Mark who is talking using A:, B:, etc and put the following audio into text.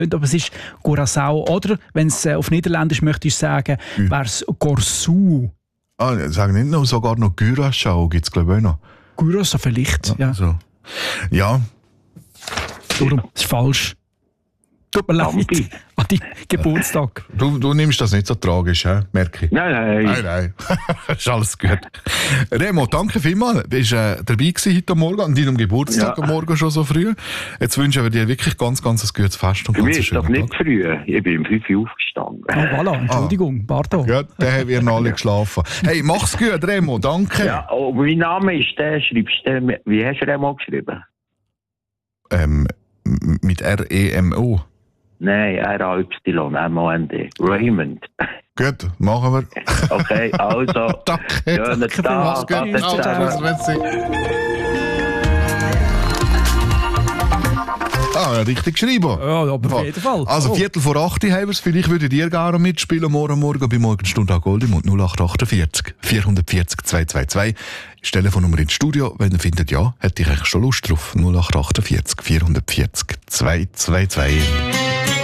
A: aber es ist Curaçao. Oder, wenn es auf Niederländisch möchte ich sagen, wäre es Corsu.
B: Sagen nicht noch, sogar noch Curaçao gibt es, glaube ich, auch noch.
A: Curaçao vielleicht, ja.
B: So. Ja.
A: Darum, das ist falsch. Tut mir leid. An deinem Geburtstag.
B: Du nimmst das nicht so tragisch, merke ich. Nein. Ist alles gut. Remo, danke vielmals. Du warst dabei gewesen heute Morgen, an deinem Geburtstag am Morgen schon so früh. Jetzt wünschen wir dir wirklich ganz, ganz ein gutes Fest und ganz
C: schönen Tag. Für mich ist das nicht früh. Ich bin um 5 Uhr aufgestanden.
A: Voilà, Entschuldigung, pardon.
B: Ja, dann haben wir alle geschlafen. Hey, mach's gut, Remo, danke.
C: Ja, mein Name ist der, schreibst du, wie hast du Remo geschrieben?
B: Mit R-E-M-O.
C: Nein, R-A-Y-M-O-N-D. Raymond.
B: Gut, machen wir.
C: Okay, also.
B: Danke.
C: Schönen Tag.
B: Richtig geschrieben.
A: Ja, aber auf jeden Fall.
B: Also 7:45 haben wir es. Vielleicht würdet ihr gerne mitspielen morgen bei Morgenstunde an Goldimund 0848 440 222. Das Telefonnummer ins Studio. Wenn ihr findet, ja, hätte ich eigentlich schon Lust drauf. 0848 440 222.